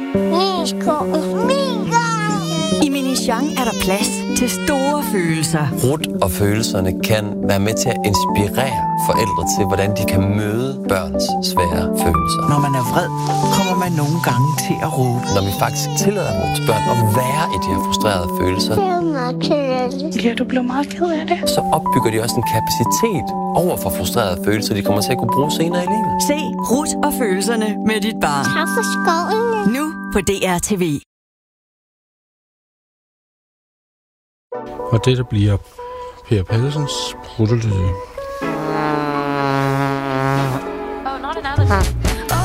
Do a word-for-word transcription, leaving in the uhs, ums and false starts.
I Minichang er der plads til store følelser. Rut og følelserne kan være med til at inspirere forældre til, hvordan de kan møde børns svære følelser. Når man er vred, kommer man nogle gange til at råbe. Når vi faktisk tillader vores børn at være i de her frustrerede følelser, ja, du blev meget ked af det. Så opbygger de også en kapacitet over for frustrerede følelser, de kommer til at kunne bruge senere i livet. Se Rut og følelserne med dit barn. Nu på D R T V. Og det, der bliver Per Pallesens bruttelyde. Oh, not another.